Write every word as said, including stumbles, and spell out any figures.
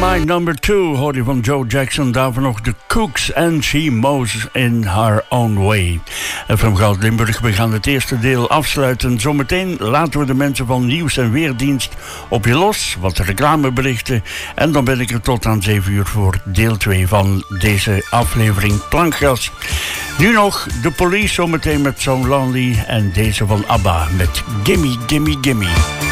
My Number Two hoor je van Joe Jackson. Daarvoor nog de Cooks and She Mows in Her Own Way. En van Goud Limburg, we gaan het eerste deel afsluiten. Zometeen laten we de mensen van Nieuws en Weerdienst op je los. Wat reclameberichten. En dan ben ik er tot aan zeven uur voor deel twee van deze aflevering Plankgas. Nu nog de Police, zometeen met So Lonely. En deze van ABBA met Gimme, Gimme, Gimme.